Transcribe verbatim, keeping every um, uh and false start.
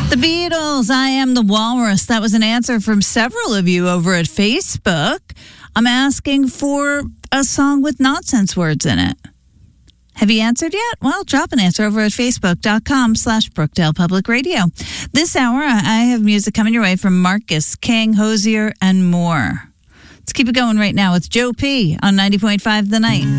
The Beatles, I Am the Walrus. That was an answer from several of you over at Facebook. I'm asking for a song with nonsense words in it. Have you answered yet? Well, drop an answer over at facebook.com slash Brookdale Public Radio. This hour, I have music coming your way from Marcus, King, Hosier, and more. Let's keep it going right now with Joe P. on ninety point five The Night.